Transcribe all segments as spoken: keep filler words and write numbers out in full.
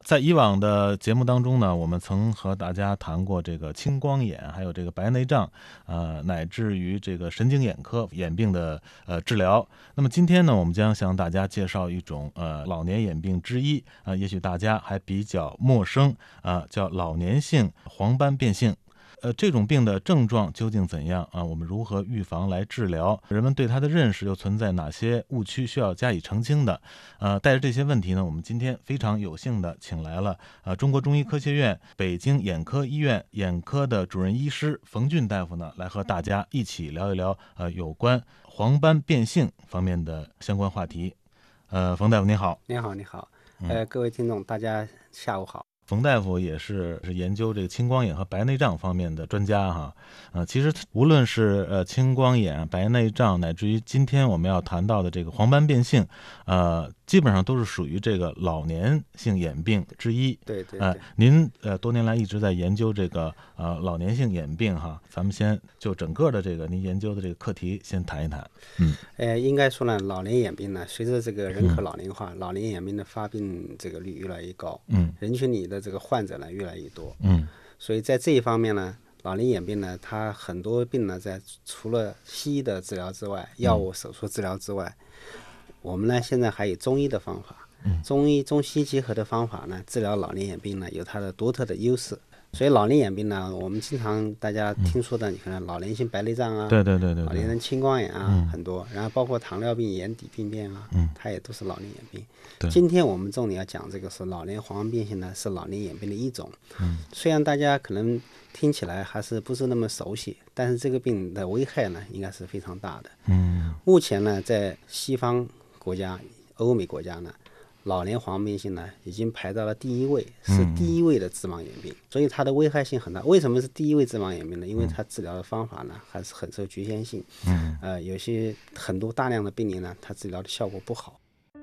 在以往的节目当中呢，我们曾和大家谈过这个青光眼，还有这个白内障，呃，乃至于这个神经眼科眼病的呃治疗。那么今天呢，我们将向大家介绍一种呃老年眼病之一，呃，也许大家还比较陌生，呃，叫老年性黄斑变性。呃，这种病的症状究竟怎样啊？我们如何预防来治疗？人们对它的认识又存在哪些误区需要加以澄清的？呃，带着这些问题呢，我们今天非常有幸的请来了呃中国中医科学院北京眼科医院眼科的主任医师冯俊大夫呢，来和大家一起聊一聊呃有关黄斑变性方面的相关话题。呃，冯大夫您好。 你好，你好，呃，各位听众，大家下午好。 冯大夫也是是研究这个青光眼和白内障方面的专家哈，呃，其实无论是呃青光眼、白内障，乃至于今天我们要谈到的这个黄斑变性，呃，基本上都是属于这个老年性眼病之一。 对对对。 呃，您呃多年来一直在研究这个呃老年性眼病哈，咱们先就整个的这个您研究的这个课题先谈一谈。嗯， 呃，应该说呢，老年眼病呢，随着这个人口老龄化，嗯、老年眼病的发病这个率越来越高，嗯，人群里的这个患者呢越来越多，嗯，所以在这一方面呢，老年眼病呢，它很多病呢，在除了西医的治疗之外，药物、手术治疗之外，嗯、我们呢现在还有中医的方法，嗯，中医中西结合的方法呢，治疗老年眼病呢，有它的独特的优势。所以老年眼病呢，我们经常大家听说的，你看老年性白内障啊， 对对对对， 老年人青光眼啊，嗯、很多，然后包括糖尿病、眼底病变啊，嗯、它也都是老年眼病。今天我们重点要讲这个是老年黄斑变性呢，是老年眼病的一种。嗯、虽然大家可能听起来还是不是那么熟悉，但是这个病的危害呢，应该是非常大的。嗯，目前呢，在西方国家、欧美国家呢，老年黄斑变性呢，已经排到了第一位，是第一位的致盲眼病，嗯、所以它的危害性很大。为什么是第一位致盲眼病呢？因为它治疗的方法呢，还是很受局限性。嗯，呃，有些很多大量的病例呢，它治疗的效果不好。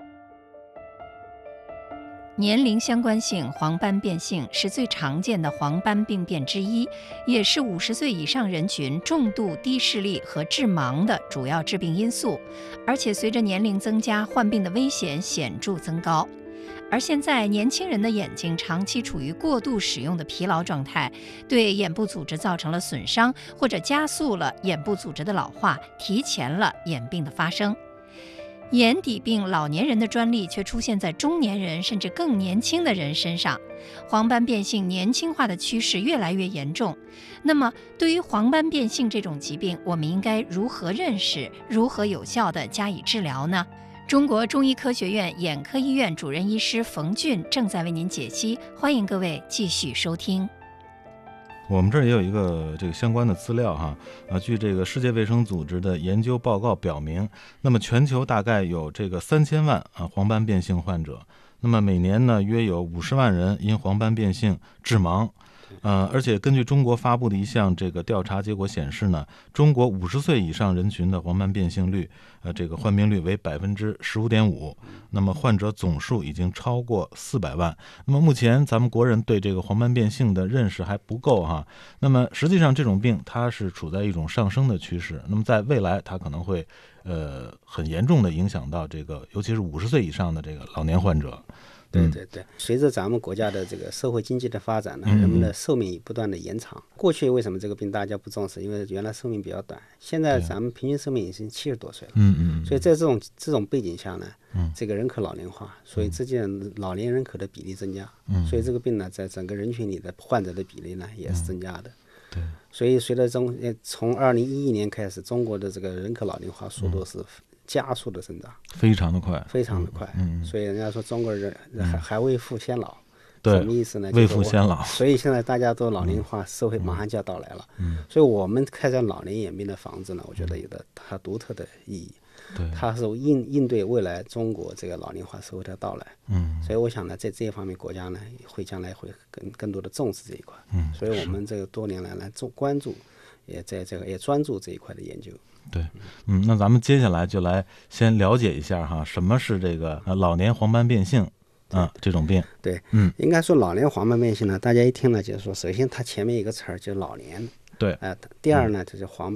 年龄相关性黄斑变性是最常见的黄斑病变之一，也是五十岁以上人群重度低视力和致盲的主要致病因素，而且随着年龄增加，患病的危险显著增高。而现在年轻人的眼睛长期处于过度使用的疲劳状态，对眼部组织造成了损伤，或者加速了眼部组织的老化，提前了眼病的发生。眼底病老年人的专利却出现在中年人甚至更年轻的人身上，黄斑变性年轻化的趋势越来越严重。那么对于黄斑变性这种疾病，我们应该如何认识，如何有效地加以治疗呢？中国中医科学院眼科医院主任医师冯俊正在为您解析，欢迎各位继续收听。 我们这儿也有一个这个相关的资料哈，啊，据这个世界卫生组织的研究报告表明，那么全球大概有这个三千万啊黄斑变性患者，那么每年呢约有五十万人因黄斑变性致盲。呃，而且根据中国发布的一项这个调查结果显示呢，中国五十岁以上人群的黄斑变性率，呃，这个患病率为百分之十五点五，那么患者总数已经超过四百万。那么目前咱们国人对这个黄斑变性的认识还不够哈。那么实际上这种病它是处在一种上升的趋势，那么在未来它可能会呃很严重的影响到这个，尤其是五十岁以上的这个老年患者。 对对对，随着咱们国家的这个社会经济的发展呢，人们的寿命不断的延长。过去为什么这个病大家不重视？因为原来寿命比较短，现在咱们平均寿命已经七十多岁了。嗯嗯。所以在这种这种背景下呢，这个人口老龄化，所以这件老年人口的比例增加，所以这个病呢，在整个人群里的患者的比例呢也是增加的。对。所以随着中从二零一一年开始，中国的这个人口老龄化速度是加速的增长， 非常的快， 非常的快。嗯，所以人家说中国人还还未富先老， 对， 什么意思呢？ 未富先老。 所以现在大家都老龄化，社会马上就要到来了。嗯，所以我们开展老年眼病的防治呢，我觉得有的它独特的意义。对，它是应应对未来中国这个老龄化社会的到来。嗯，所以我想呢，在这一方面，国家呢会将来会更更多的重视这一块。嗯，所以我们这个多年来来重关注，也在这个也专注这一块的研究。 对，嗯，那咱们接下来就来先了解一下哈，什么是这个老年黄斑变性啊这种病？ 对，嗯，应该说老年黄斑变性呢，大家一听呢就是说，首先它前面一个词儿就是老年， 对， 啊、呃，第二呢就是黄斑，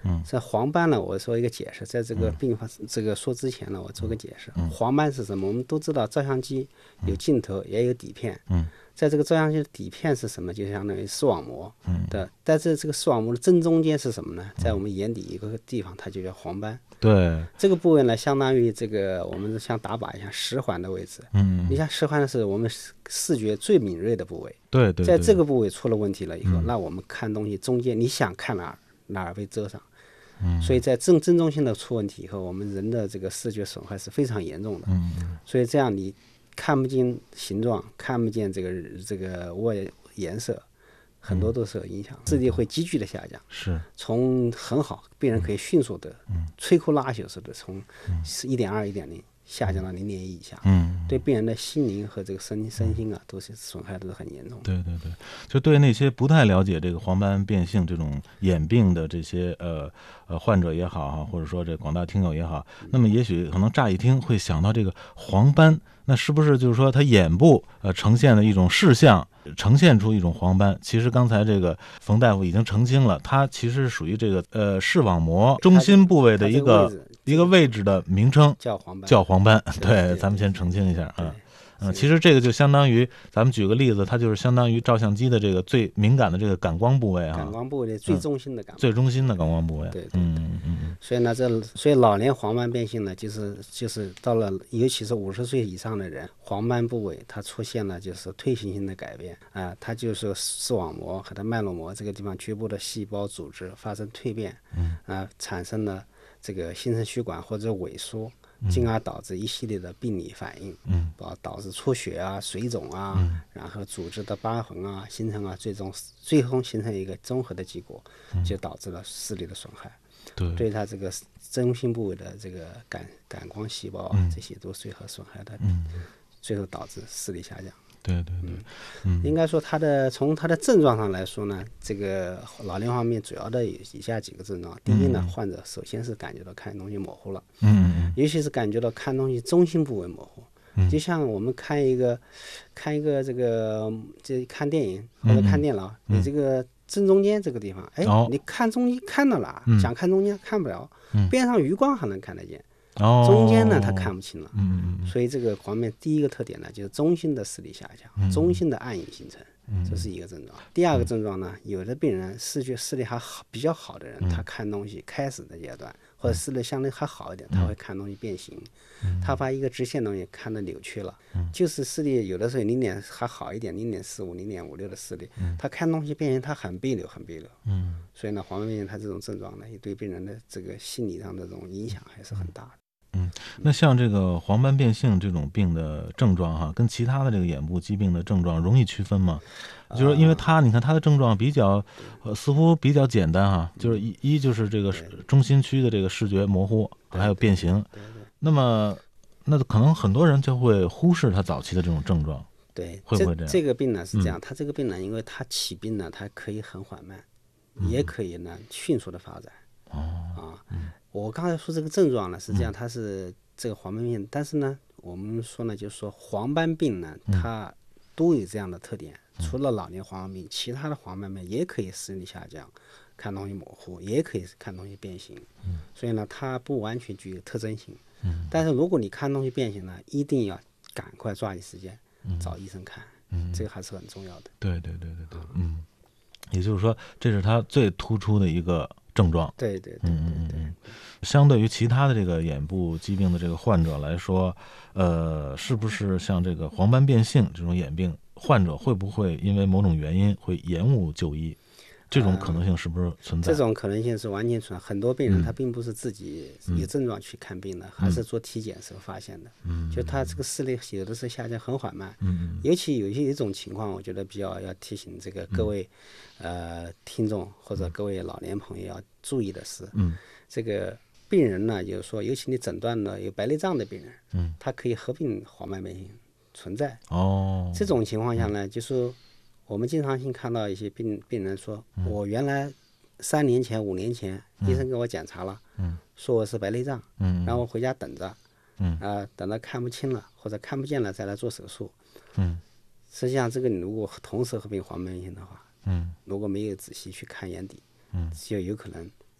嗯，这黄斑呢，我说一个解释，在这个病发、嗯、这个说之前呢，我做个解释。嗯、黄斑是什么？我们都知道，照相机有镜头，也有底片。嗯，在这个照相机的底片是什么？就相当于视网膜。嗯的，但是这个视网膜的正中间是什么呢？在我们眼底一个地方，它就叫黄斑。 对， 这个部位呢，相当于这个我们像打靶一样十环的位置。嗯，你像十环是我们视觉最敏锐的部位。 对 对, 对， 在这个部位出了问题了以后，嗯、那我们看东西中间你想看哪儿，哪儿被遮上。嗯，所以在正正中心的出问题以后，我们人的这个视觉损害是非常严重的。嗯，所以这样你看不见形状，看不见这个这个窝颜色，很多都是有影响，视力会急剧的下降。 是， 从很好，病人可以迅速的，嗯，摧枯拉朽似的从一点二、一点零下降到零点一以下。嗯，对病人的心灵和这个身身心啊，都是损害都是很严重的。 对对对，就对那些不太了解这个黄斑变性这种眼病的这些呃呃患者也好哈，或者说这广大听友也好，那么也许可能乍一听会想到这个黄斑，那是不是就是说他眼部呃呈现的一种视像，呈现出一种黄斑？其实刚才这个冯大夫已经澄清了，它其实属于这个呃视网膜中心部位的一个一个位置的名称， 叫黄斑。 叫黄斑， 对，对对， 咱们先澄清一下啊。嗯，其实这个就相当于，咱们举个例子，它就是相当于照相机的这个最敏感的这个感光部位啊， 感光部位的最中心的感光、嗯， 最中心的感光部位。 对对对。 嗯嗯。 所以呢，这所以老年黄斑变性呢，就是就是到了，尤其是五十岁以上的人，黄斑部位它出现了就是退行性的改变啊、呃，它就是视网膜和它脉络膜这个地方局部的细胞组织发生蜕变，嗯啊、呃，产生了这个新生血管或者萎缩。进而导致一系列的病理反应，嗯，导致出血啊、水肿啊，嗯、然后组织的疤痕啊形成啊，最终最终形成一个综合的结果，嗯、就导致了视力的损害。 对， 对它这个中心部位的这个感感光细胞啊，嗯、这些都随和损害的，嗯、最后导致视力下降。 对对对， 嗯，应该说它的从它的症状上来说呢，这个老年黄斑主要的有以下几个症状。第一呢，患者首先是感觉到看东西模糊了，嗯嗯，尤其是感觉到看东西中心部位模糊，嗯，就像我们看一个看一个这个这看电影或者看电脑，嗯、你这个正中间这个地方，哎，哦、你看中间看到了，嗯、想看中间看不了，嗯、边上余光还能看得见。 哦、 中间呢，它看不清了， 嗯嗯， 所以这个黄斑第一个特点呢，就是中心的视力下降，嗯、中心的暗影形成，嗯、这是一个症状。第二个症状呢，有的病人视觉视力还好比较好的人，嗯、他看东西开始的阶段或者视力相对还好一点，嗯、他会看东西变形，嗯、他把一个直线东西看得扭曲了，嗯、就是视力有的时候零点还好一点，零点四五、零点五六的视力，嗯、他看东西变形，他很别扭，很别扭。嗯，所以呢，黄斑变性它这种症状呢，也对病人的这个心理上的这种影响还是很大的。 嗯，那像这个黄斑变性这种病的症状哈，跟其他的这个眼部疾病的症状容易区分吗？呃、就是因为它，你看它的症状比较，呃，似乎比较简单哈，就是一一就是这个中心区的这个视觉模糊，还有变形。 对对对对， 那么，那可能很多人就会忽视它早期的这种症状。 对， 会不会这样？ 这个病呢是这样，它这个病呢，因为它起病呢，它可以很缓慢，嗯、也可以呢迅速的发展。 哦啊，嗯、我刚才说这个症状呢是这样，它是这个黄斑病，但是呢，我们说呢，就是说黄斑病呢，它都有这样的特点。嗯、除了老年黄斑病，其他的黄斑病也可以视力下降，看东西模糊，也可以看东西变形。嗯、所以呢，它不完全具有特征性。嗯、但是如果你看东西变形呢，一定要赶快抓紧时间。找医生看，嗯，这个还是很重要的。 对对对对对，嗯，也就是说，这是他最突出的一个症状。 对对对对对。 相对于其他的这个眼部疾病的这个患者来说，呃，是不是像这个黄斑变性这种眼病患者，会不会因为某种原因会延误就医？这种可能性是不是存在？ 呃、这种可能性是完全存在。很多病人他并不是自己有症状去看病的，嗯、还是做体检时候发现的。嗯，就他这个视力有的时候下降很缓慢。嗯，尤其有些一种情况，我觉得比较要提醒这个各位，嗯、呃听众或者各位老年朋友要注意的是，嗯，这个病人呢，就是说，尤其你诊断了有白内障的病人，嗯，他可以合并黄斑变性存在。 哦， 这种情况下呢，就是我们经常性看到一些病病人说，嗯、我原来三年前、五年前，嗯、医生给我检查了，嗯、说我是白内障，嗯、然后我回家等着，嗯呃、等到看不清了或者看不见了再来做手术。嗯、实际上，这个你如果同时合并黄斑变性的话，嗯、如果没有仔细去看眼底，嗯、就有可能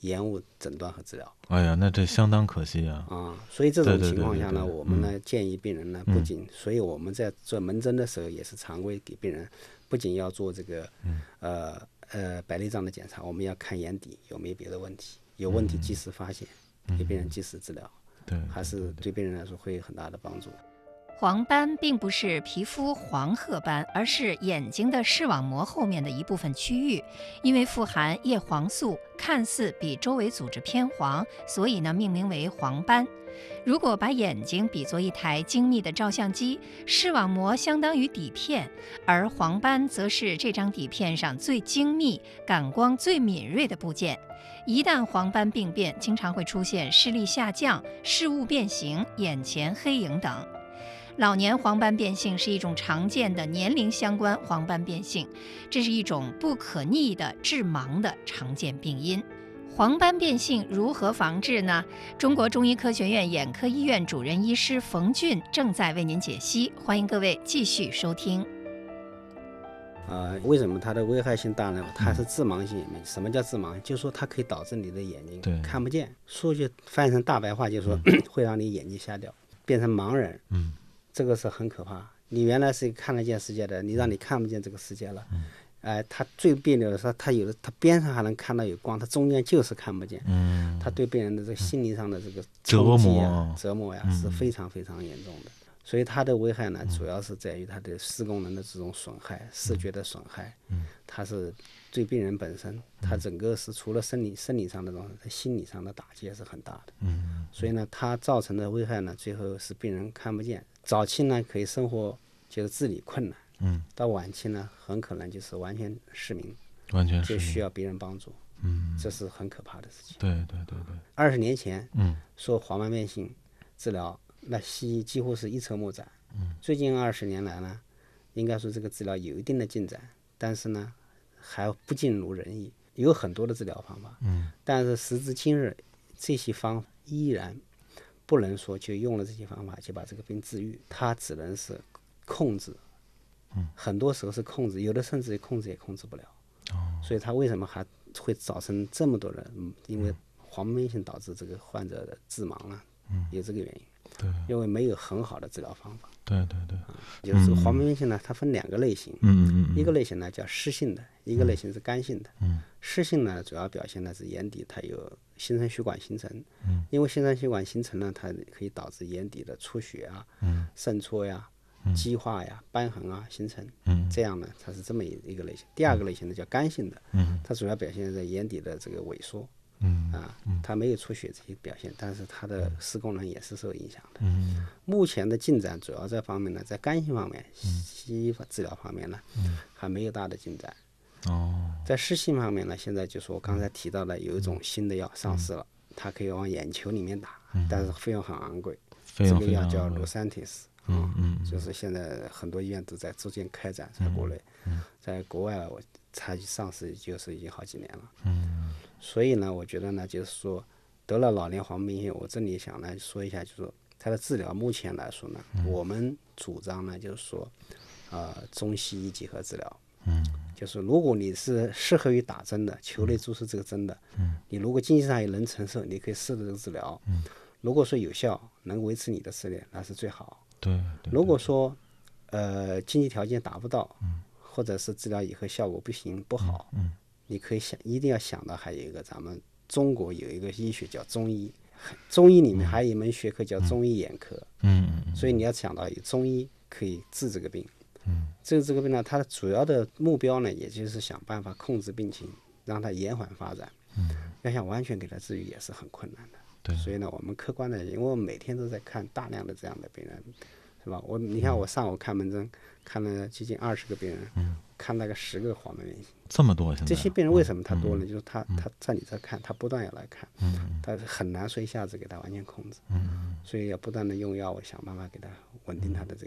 延误诊断和治疗。 哎呀，那这相当可惜啊！ 啊，所以这种情况下呢， 对对对对对我们呢建议病人呢，不仅，所以我们在做门诊的时候也是常规给病人，不仅要做这个，呃呃白内障的检查，我们要看眼底有没有别的问题，有问题及时发现，给病人及时治疗， 对， 还是对病人来说会有很大的帮助。 黄斑并不是皮肤黄褐斑，而是眼睛的视网膜后面的一部分区域，因为富含叶黄素，看似比周围组织偏黄，所以呢命名为黄斑。如果把眼睛比作一台精密的照相机，视网膜相当于底片，而黄斑则是这张底片上最精密、感光最敏锐的部件。一旦黄斑病变，经常会出现视力下降、视物变形、眼前黑影等。老年黄斑变性是一种常见的年龄相关黄斑变性，这是一种不可逆的致盲的常见病因。黄斑变性如何防治呢？中国中医科学院眼科医院主任医师冯俊正在为您解析，欢迎各位继续收听。 呃，为什么它的危害性大呢？它是致盲性眼病。什么叫致盲？就是说它可以导致你的眼睛看不见。说句翻译成大白话，就是说、嗯、会让你眼睛瞎掉，变成盲人。 嗯。 这个是很可怕。你原来是看得见世界的，你让你看不见这个世界了。嗯，哎、呃，它最别扭的是，它有的，它边上还能看到有光，它中间就是看不见。嗯，它对病人的这个心理上的这个冲击啊、折磨呀、啊，是非常非常严重的。所以它的危害呢，主要是在于它的视功能的这种损害、视觉的损害。嗯，它是对病人本身，它整个是除了生理生理上的东西，它心理上的打击也是很大的。嗯，所以呢，它造成的危害呢，最后是病人看不见。早期呢，可以生活就是自理困难，嗯，到晚期呢，很可能就是完全失明， 完全就需要别人帮助，嗯，这是很可怕的事情。 对对对对。 二十年前，嗯，说黄斑变性治疗，那西医几乎是一筹莫展，嗯，最近二十年来呢，应该说这个治疗有一定的进展，但是呢，还不尽如人意，有很多的治疗方法，嗯，但是时至今日，这些方法依然不能说就用了这些方法就把这个病治愈，它只能是控制，嗯，很多时候是控制，有的甚至控制也控制不了，哦，所以它为什么还会造成这么多人？嗯，因为黄斑变性导致这个患者的致盲啊，嗯，有这个原因， 对， 因为没有很好的治疗方法， 对对对， 啊，就是黄斑变性呢，它分两个类型， 嗯嗯嗯， 一个类型呢叫湿性的，一个类型是干性的，嗯，湿性呢主要表现的是眼底它有新生血管形成，嗯，因为新生血管形成呢，它可以导致眼底的出血啊、嗯、渗出呀、激化呀、瘢痕啊形成，嗯，这样呢，它是这么一个类型。第二个类型呢叫干性的，嗯，它主要表现在眼底的这个萎缩，嗯啊，它没有出血这些表现，但是它的视功能也是受影响的。嗯，目前的进展主要这方面呢，在干性方面，西医治疗方面呢，嗯，还没有大的进展。哦，在湿性方面呢，现在就是我刚才提到的有一种新的药上市了，嗯，它可以往眼球里面打，嗯，但是费用很昂贵。 这个药叫 Lucentis， 嗯嗯，就是现在很多医院都在逐渐开展，在国内，嗯，在国外我它上市就是已经好几年了。嗯，所以呢，我觉得呢，就是说得了老年黄斑变性，我这里想呢说一下，就是说它的治疗目前来说呢，嗯，我们主张呢就是说，呃，中西医结合治疗。嗯，就是如果你是适合于打针的，球内注射这个针的，嗯，你如果经济上也能承受，你可以试着这个治疗。嗯，如果说有效，能维持你的视力，那是最好。 对。对， 如果说，呃，经济条件达不到，嗯，或者是治疗以后效果不行不好，嗯，你可以想，一定要想到还有一个咱们中国有一个医学叫中医，中医里面还有一门学科叫中医眼科。嗯嗯。所以你要想到有中医可以治这个病。嗯，这个这个病呢，它的主要的目标呢，也就是想办法控制病情，让它延缓发展。嗯，要想完全给它治愈也是很困难的。 对， 所以呢，我们客观的，因为我每天都在看大量的这样的病人，是吧？我你看我上午看门诊，看了接近二十个病人，嗯，看那个十个黄斑变性， 这么多现在。 这些病人为什么他多呢？嗯，就是他他在你这看，他不断要来看，嗯，他很难说一下子给他完全控制，嗯，所以要不断的用药，我想办法给他稳定他的这个。